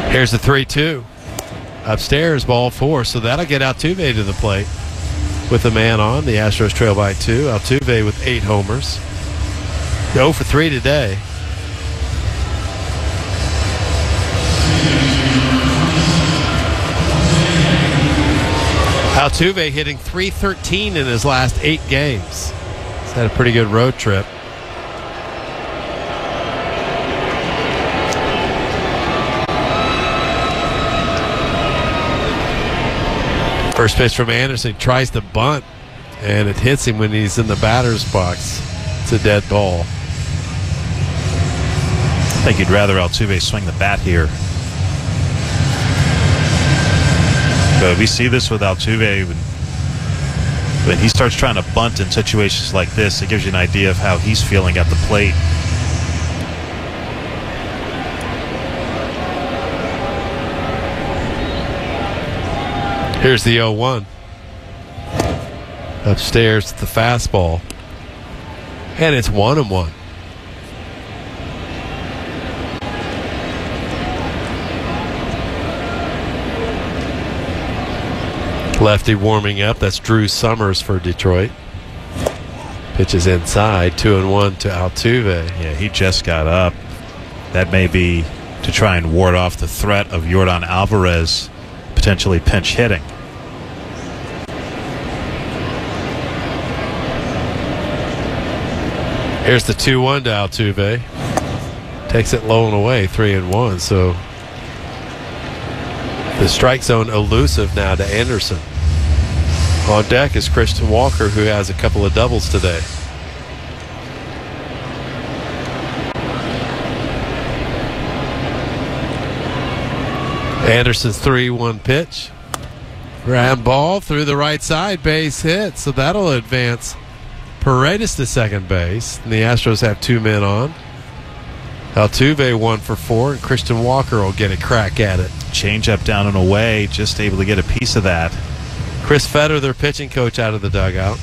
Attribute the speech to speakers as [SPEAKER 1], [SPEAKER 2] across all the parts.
[SPEAKER 1] Here's the 3-2. Upstairs, ball 4. So that'll get Altuve to the plate with a man on. The Astros trail by 2. Altuve with 8 homers. 0 for 3 today. Altuve hitting .313 in his last 8 games. He's had a pretty good road trip. First pitch from Anderson, tries to bunt, and it hits him when he's in the batter's box. It's a dead ball.
[SPEAKER 2] I think you'd rather Altuve swing the bat here. But we see this with Altuve when he starts trying to bunt in situations like this. It gives you an idea of how he's feeling at the plate.
[SPEAKER 1] Here's the 0-1. Upstairs, the fastball. And it's 1-1. Lefty warming up. That's Drew Summers for Detroit. Pitches inside. 2-1 to Altuve.
[SPEAKER 2] Yeah, he just got up. That may be to try and ward off the threat of Yordan Alvarez potentially pinch hitting.
[SPEAKER 1] Here's the 2-1 to Altuve. Takes it low and away, 3-1. So the strike zone elusive now to Anderson. On deck is Christian Walker, who has a couple of doubles today. Anderson's 3-1 pitch. Ground ball through the right side, base hit. So that'll advance Paredes to second base. And the Astros have 2 men on. Altuve 1 for 4, and Christian Walker will get a crack at it.
[SPEAKER 2] Change up down and away, just able to get a piece of that.
[SPEAKER 1] Chris Fetter, their pitching coach, out of the dugout.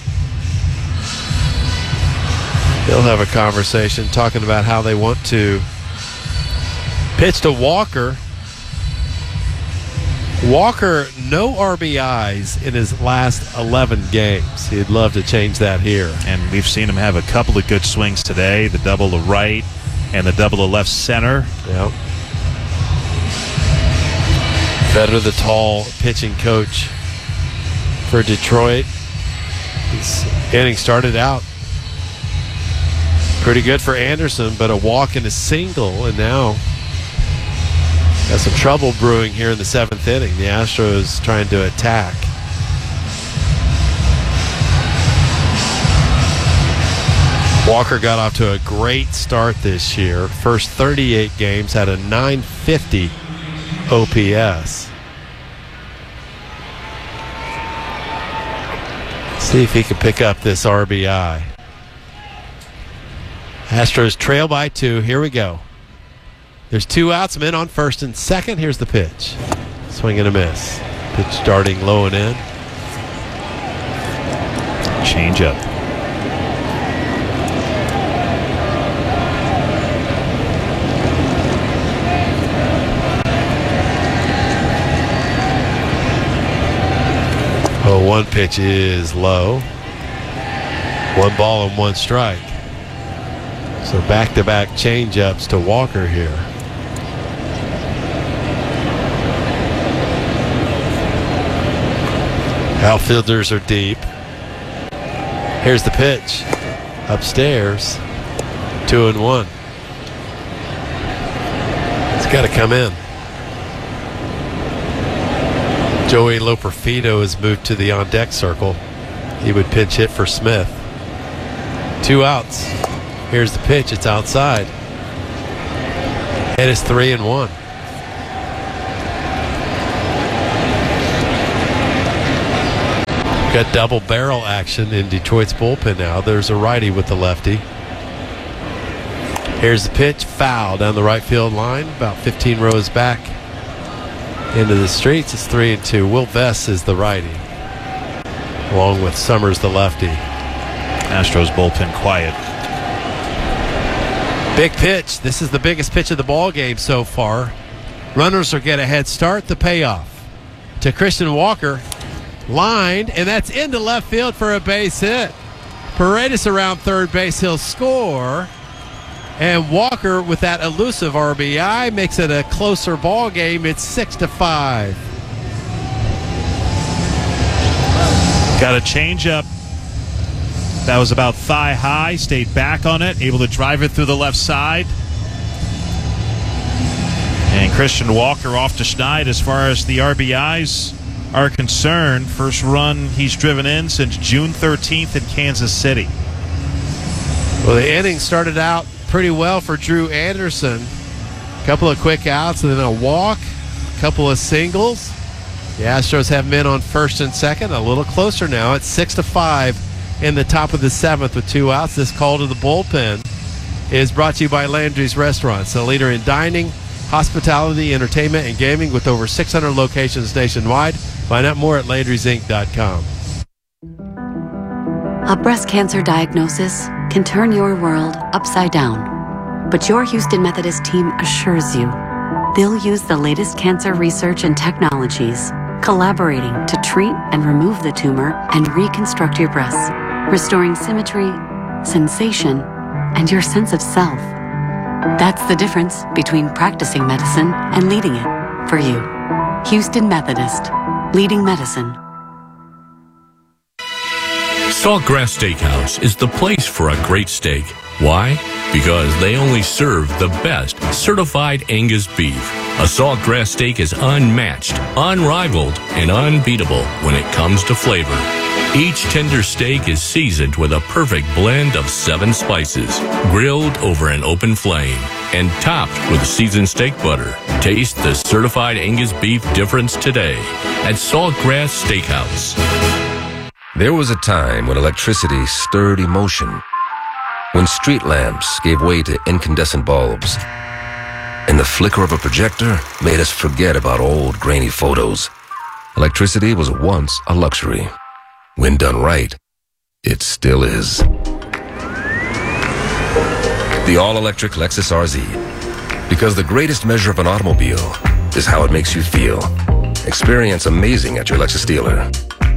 [SPEAKER 1] They'll have a conversation talking about how they want to pitch to Walker. Walker, no RBIs in his last 11 games. He'd love to change that here.
[SPEAKER 2] And we've seen him have a couple of good swings today, the double to right and the double to left center.
[SPEAKER 1] Yep. Fetter, the tall pitching coach for Detroit. His inning started out pretty good for Anderson, but a walk and a single, and now got some trouble brewing here in the 7th inning. The Astros trying to attack. Walker got off to a great start this year. First 38 games had a .950 OPS. See if he can pick up this RBI. Astros trail by 2. Here we go. There's 2 outs, men on first and second. Here's the pitch. Swing and a miss. Pitch starting low and in.
[SPEAKER 2] Change up.
[SPEAKER 1] Oh, 1 pitch is low. 1 ball and 1 strike. So back-to-back change-ups to Walker here. Outfielders are deep. Here's the pitch. Upstairs. 2-1. It's got to come in. Joey Loperfido has moved to the on-deck circle. He would pinch hit for Smith. 2 outs. Here's the pitch. It's outside. And it's 3-1. Got double barrel action in Detroit's bullpen now. There's a righty with the lefty. Here's the pitch. Foul down the right field line. About 15 rows back into the streets. It's 3-2. Will Vest is the righty, along with Summers the lefty.
[SPEAKER 2] Astros bullpen quiet.
[SPEAKER 1] Big pitch. This is the biggest pitch of the ball game so far. Runners will get a head start. The payoff to Christian Walker. Lined, and that's into left field for a base hit. Paredes around third base. He'll score. And Walker, with that elusive RBI, makes it a closer ball game. It's 6-5.
[SPEAKER 2] Got a changeup that was about thigh high. Stayed back on it, able to drive it through the left side. And Christian Walker off to Schneid as far as the RBIs are concerned. First run he's driven in since June 13th in Kansas City.
[SPEAKER 1] Well, the inning started out pretty well for Drew Anderson. A couple of quick outs and then a walk, a couple of singles. The Astros have men on first and second, a little closer now. It's 6-5 in the top of the seventh with 2 outs. This call to the bullpen is brought to you by Landry's Restaurants, a leader in dining, hospitality, entertainment, and gaming with over 600 locations nationwide. Find out more at Landry'sInc.com.
[SPEAKER 3] A breast cancer diagnosis can turn your world upside down. But your Houston Methodist team assures you they'll use the latest cancer research and technologies, collaborating to treat and remove the tumor and reconstruct your breasts, restoring symmetry, sensation, and your sense of self. That's the difference between practicing medicine and leading it for you. Houston Methodist, leading medicine.
[SPEAKER 4] Saltgrass Steakhouse is the place for a great steak. Why? Because they only serve the best certified Angus beef. A Saltgrass steak is unmatched, unrivaled, and unbeatable when it comes to flavor. Each tender steak is seasoned with a perfect blend of 7 spices, grilled over an open flame, and topped with seasoned steak butter. Taste the certified Angus beef difference today at Saltgrass Steakhouse.
[SPEAKER 5] There was a time when electricity stirred emotion, when street lamps gave way to incandescent bulbs, and the flicker of a projector made us forget about old grainy photos. Electricity was once a luxury. When done right, it still is. The all-electric Lexus RZ. Because the greatest measure of an automobile is how it makes you feel. Experience amazing at your Lexus dealer.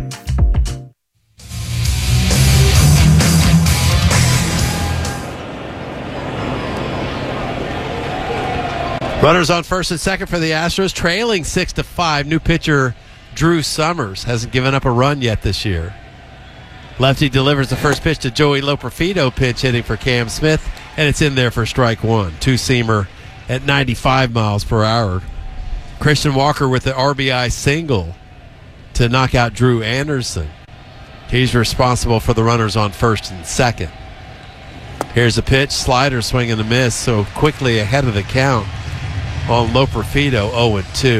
[SPEAKER 1] Runners on first and second for the Astros, trailing 6-5. New pitcher Drew Summers hasn't given up a run yet this year. Lefty delivers the first pitch to Joey Loperfido, pinch hitting for Cam Smith, and it's in there for strike one. Two-seamer at 95 miles per hour. Christian Walker with the RBI single to knock out Drew Anderson. He's responsible for the runners on first and second. Here's a pitch, slider, swing and a miss, so quickly ahead of the count on Loperfido, 0-2.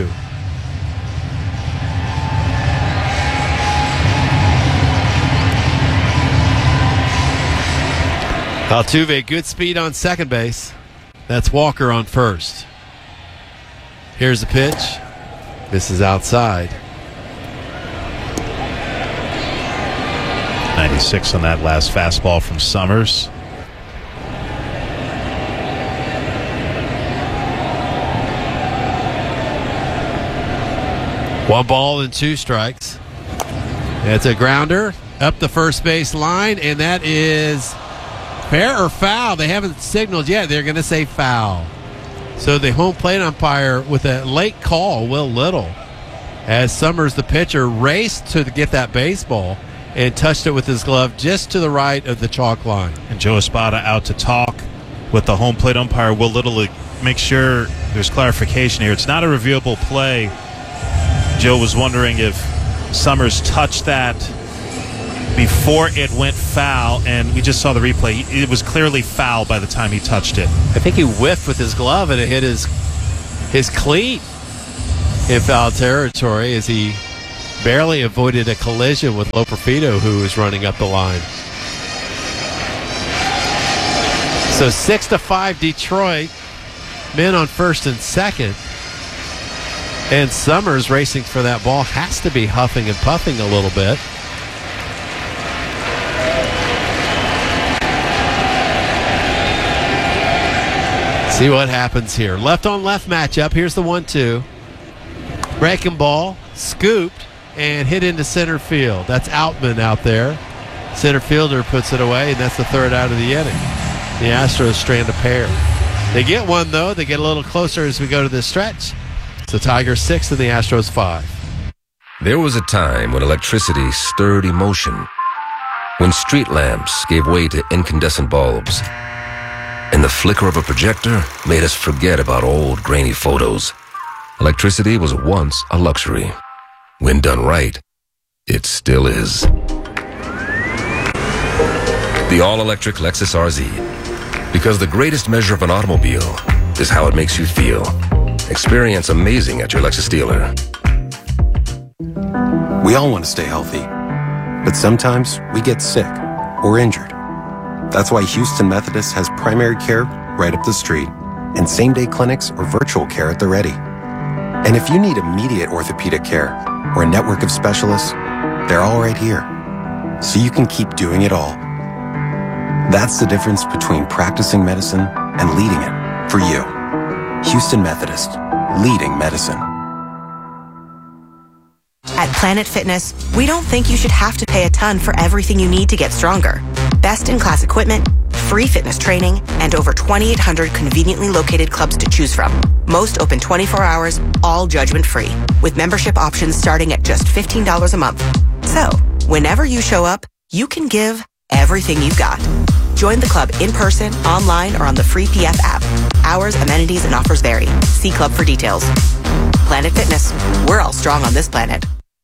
[SPEAKER 1] Altuve, good speed on second base. That's Walker on first. Here's the pitch. This is outside.
[SPEAKER 2] 96 on that last fastball from Summers.
[SPEAKER 1] One ball and 2 strikes. It's a grounder up the first base line, and that is fair or foul. They haven't signaled yet. They're going to say foul. So the home plate umpire with a late call, Will Little, as Summers, the pitcher, raced to get that baseball and touched it with his glove just to the right of the chalk line.
[SPEAKER 2] And Joe Espada out to talk with the home plate umpire, Will Little, to make sure there's clarification here. It's not a reviewable play. Joe was wondering if Summers touched that before it went foul, and we just saw the replay. It was clearly foul by the time he touched it.
[SPEAKER 1] I think he whiffed with his glove, and it hit his cleat in foul territory as he barely avoided a collision with Loperfido, who was running up the line. So 6-5 Detroit, men on first and second. And Summers racing for that ball has to be huffing and puffing a little bit. See what happens here. Left on left matchup. Here's the 1-2. Breaking ball, scooped, and hit into center field. That's Outman out there. Center fielder puts it away, and that's the third out of the inning. The Astros strand a pair. They get one, though. They get a little closer as we go to this stretch. So Tigers 6 and the Astros 5.
[SPEAKER 5] There was a time when electricity stirred emotion, when street lamps gave way to incandescent bulbs, and the flicker of a projector made us forget about old grainy photos. Electricity was once a luxury. When done right, it still is. The all-electric Lexus RZ. Because the greatest measure of an automobile is how it makes you feel. Experience amazing at your Lexus dealer.
[SPEAKER 6] We all want to stay healthy, but sometimes we get sick or injured. That's why Houston Methodist has primary care right up the street and same-day clinics or virtual care at the ready. And if you need immediate orthopedic care or a network of specialists, they're all right here, so you can keep doing it all. That's the difference between practicing medicine and leading it for you. Houston Methodist, leading medicine.
[SPEAKER 7] At Planet Fitness, we don't think you should have to pay a ton for everything you need to get stronger. Best-in-class equipment, free fitness training, and over 2,800 conveniently located clubs to choose from. Most open 24 hours, all judgment-free, with membership options starting at just $15 a month. So, whenever you show up, you can give everything you've got. Join the club in person, online, or on the free PF app. Hours, amenities, and offers vary. See club for details. Planet Fitness. We're all strong on this planet.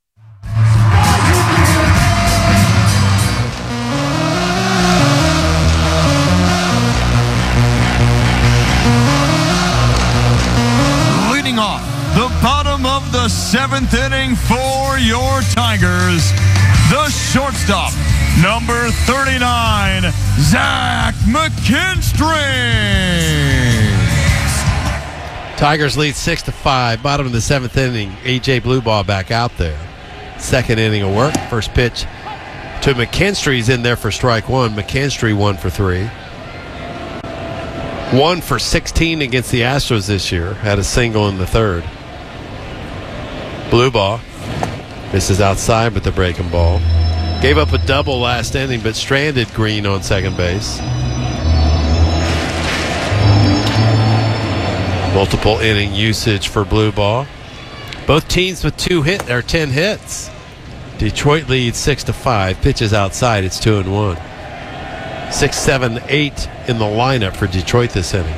[SPEAKER 8] Leading off the bottom of the 7th inning for your Tigers, the shortstop, number 39, Zach McKinstry.
[SPEAKER 1] Tigers lead 6-5. Bottom of the 7th inning. A.J. Blueball back out there. Second inning of work. First pitch to McKinstry's in there for strike one. McKinstry 1 for 3. 1 for 16 against the Astros this year. Had a single in the third. Blueball misses outside with the breaking ball. Gave up a double last inning, but stranded Green on second base. Multiple inning usage for Blueball. Both teams with 10 hits. Detroit leads 6-5. Pitches outside. It's 2-1. 6, 7, 8 in the lineup for Detroit this inning.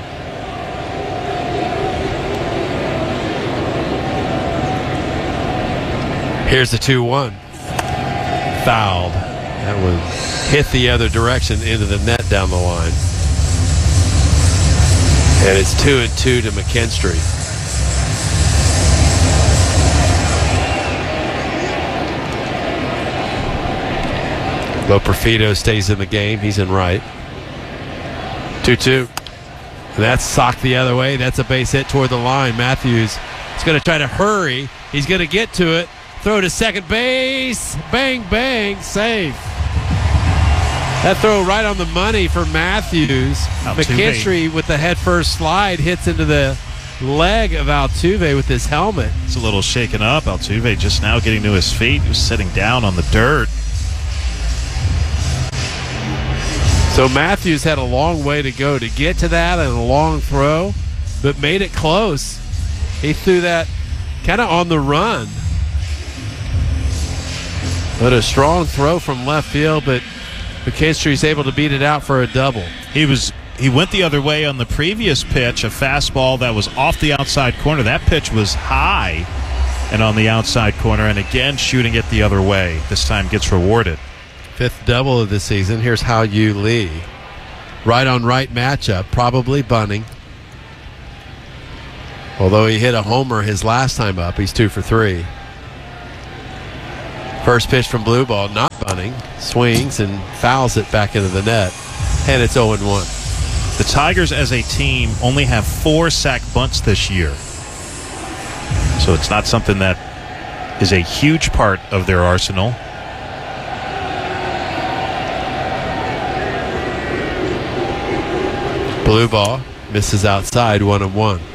[SPEAKER 1] Here's the 2-1. Fouled. That one hit the other direction into the net down the line. And it's 2-2 to McKinstry. Loperfido stays in the game. He's in right. 2-2. And that's socked the other way. That's a base hit toward the line. Matthews is going to try to hurry. He's going to get to it. Throw to second base. Bang, bang. Save. That throw right on the money for Matthews. McKinstry with the head first slide hits into the leg of Altuve with his helmet.
[SPEAKER 2] It's a little shaken up. Altuve just now getting to his feet. He was sitting down on the dirt.
[SPEAKER 1] So Matthews had a long way to go to get to that and a long throw, but made it close. He threw that kind of on the run. But a strong throw from left field, but McKinstry's able to beat it out for a double.
[SPEAKER 2] He went the other way on the previous pitch, a fastball that was off the outside corner. That pitch was high and on the outside corner, and again shooting it the other way. This time gets rewarded.
[SPEAKER 1] 5th double of the season. Here's Hao-Yu Lee. Right on right matchup, probably bunting. Although he hit a homer his last time up, he's 2 for 3. First pitch from Blueball, not bunting. Swings and fouls it back into the net. And it's 0-1.
[SPEAKER 2] The Tigers as a team only have 4 sack bunts this year. So it's not something that is a huge part of their arsenal.
[SPEAKER 1] Blueball misses outside 1-1.